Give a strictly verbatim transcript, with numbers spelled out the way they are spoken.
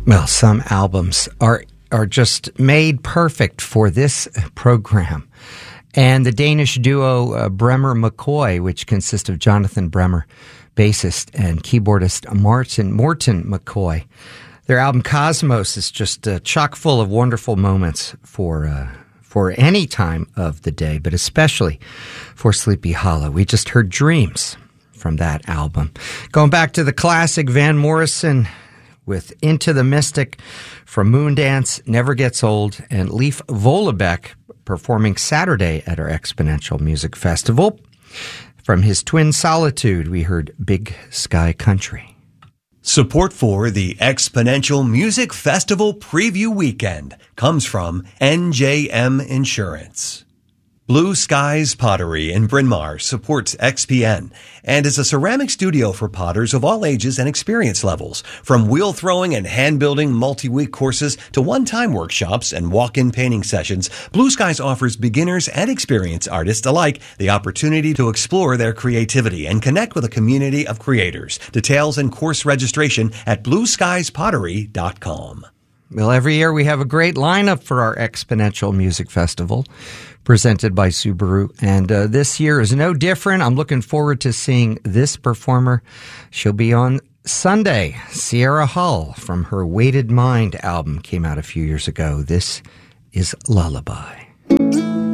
Well, some albums are are just made perfect for this program. And the Danish duo uh, Bremer McCoy, which consists of Jonathan Bremer, bassist, and keyboardist Martin Morten McCoy. Their album Cosmos is just uh, chock full of wonderful moments for uh, for any time of the day, but especially for Sleepy Hollow. We just heard Dreams from that album. Going back to the classic, Van Morrison with Into the Mystic from Moondance, Never Gets Old, and Leif Vollebeck performing Saturday at our Exponential Music Festival. From his twin Solitude, we heard Big Sky Country. Support for the Exponential Music Festival Preview Weekend comes from N J M Insurance. Blue Skies Pottery in Bryn Mawr supports X P N and is a ceramic studio for potters of all ages and experience levels. From wheel throwing and hand-building multi-week courses to one-time workshops and walk-in painting sessions, Blue Skies offers beginners and experienced artists alike the opportunity to explore their creativity and connect with a community of creators. Details and course registration at blue skies pottery dot com. Well, every year we have a great lineup for our Exponential Music Festival, presented by Subaru, and uh, this year is no different. I'm looking forward to seeing this performer. She'll be on Sunday. Sierra Hull from her Weighted Mind album came out a few years ago. This is Lullaby.